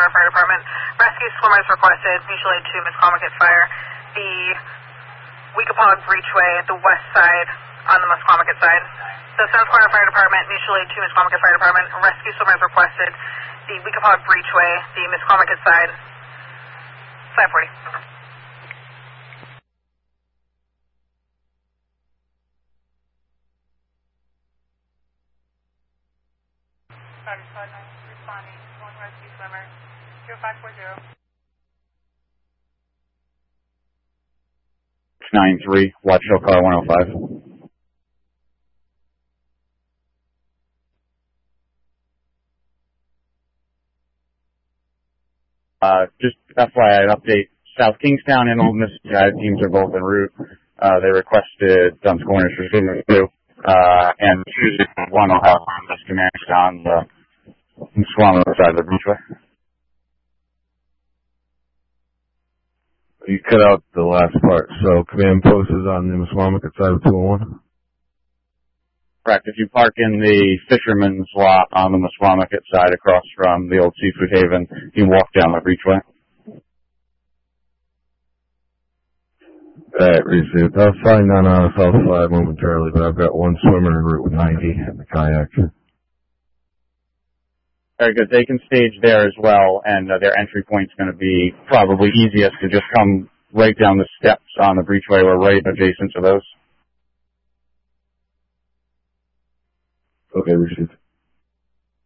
Corner Fire Department. Rescue swimmers requested, mutual aid to Misquamicut Fire. The Weekapaug Breachway, the west side on the Misquamicut side. The Suns Corner Fire Department, mutual aid to Misquamicut Fire Department. Rescue swimmers requested, the Weekapaug Breachway, the Misquamicut side. 540. Responding, one rescue swimmer, 0540. 93, watch show car 105. Just FYI update, South Kingstown and Old Mississippi teams are both en route. They requested Duns Corners for swimmers too. And Tuesday, one will have this command on the Misquamicut side of the Breachway. You cut out the last part. So command post is on the Misquamicut side of 201? Correct. If you park in the fisherman's lot on the Misquamicut side across from the old Seafood Haven, you can walk down the Breachway. Alright, received. I'll sign on South 5 momentarily, but I've got one swimmer en route with 90 in the kayak. Very good. They can stage there as well, and their entry point's going to be probably easiest to just come right down the steps on the Breachway. We're right adjacent to those. Okay, received.